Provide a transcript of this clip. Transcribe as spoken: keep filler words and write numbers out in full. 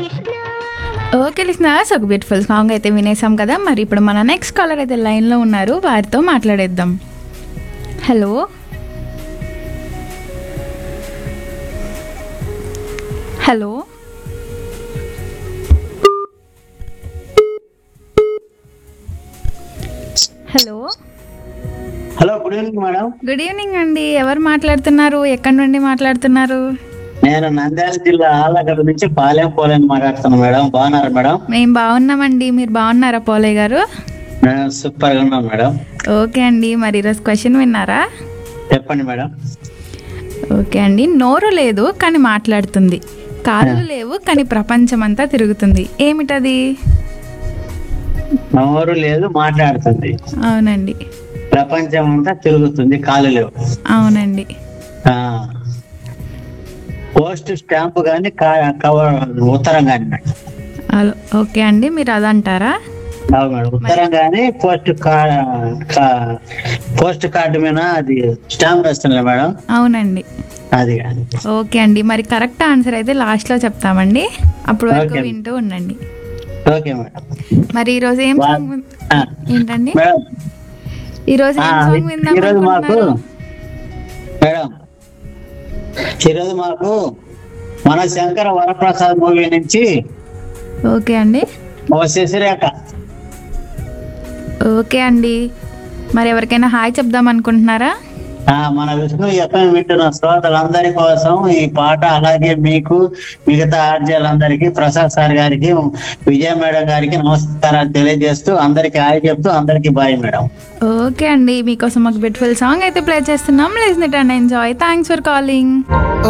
Okay listeners, ఒక beautiful song అయితే వినేసాం కదా. మరి ఇప్పుడు మన నెక్స్ట్ కాలర్ అయితే లైన్లో ఉన్నారు, వారితో మాట్లాడేద్దాం. Hello hello hello hello, good evening madam. Good evening అండి. ఎవరు మాట్లాడుతున్నారు? ఎక్కడి నుండి మాట్లాడుతున్నారు? నేను నంద్యాల జిల్లా ఆళ్ళగడ్డ నుంచి పాలెం పోలేని మాట్లాడుతున్నాను మేడం. బాగున్నారా మేడం? మేము బాగున్నామండి, మీరు బాగున్నారా పోలయ్య గారు? నేను సూపర్ గా ఉన్నాను మేడం. ఓకే అండి, మరి ఈరోజు క్వశ్చన్ విన్నారా? చెప్పండి మేడం. ఓకే అండి. నోరు లేదు కానీ మాట్లాడుతుంది, కాళ్ళు లేవు కానీ ప్రపంచం అంతా తిరుగుతుంది, ఏమిటది? నోరు లేదు, మాట్లాడుతుంది, అవునండి. ప్రపంచం అంతా తిరుగుతుంది, కాలు లేవు. అవునండి. ఆ, పోస్ట్ స్టాంప్ గాని కా- కవర్ ఉత్తరం గాని మేడం. హలో ఓకే అండి, మీరు అదంటారా? అవును మేడం, ఉత్తరం గాని పోస్ట్ కా- కా- పోస్ట్ కార్డు మీద అది స్టాంప్ వేస్తుండే మేడం, అవునండి. అది కానీ. ఓకే అండి, మరి కరెక్ట్ ఆన్సర్ అయితే లాస్ట్లో చెప్తామండి, అప్పుడు వరకు ఓకే. వింటూ ఉండండి. Okay madam. మరి ఈరోజు ఏం వా- సాంగ్ విన్- ఆ, ఏంటండి మేడం ఈరోజు ఆ, ఏం సాంగ్ విందాం ఈరోజు మాకు అనుకుంటున్నారు? మేడం ఈరోజు మాకు మన శంకర వరప్రసాద్ మూవీ నుంచి ఓకే అండి. ఓ శశిరేఖ. ఓకే అండి, మరి ఎవరికైనా హాయ్ చెప్దాం అనుకుంటున్నారా? ఆ, మన విష్ణు ఎఫ్ఎం వింటున్న శ్రోతలందరి కోసం ఈ పాట, అలాగే మీకు మిగతా ఆర్జీలందరికీ, ప్రసాద్ సార్ గారికి, విజయ మేడం గారికి నమస్కారాలు తెలియజేస్తూ అందరికి హాయ్ చెప్తూ అందరికి బాయ్ మేడం. ఓకే అండి, మీకోసం ఒక బ్యూటిఫుల్ సాంగ్ అయితే ప్లే చేస్తున్నాం. Listen it and enjoy. Thanks for calling.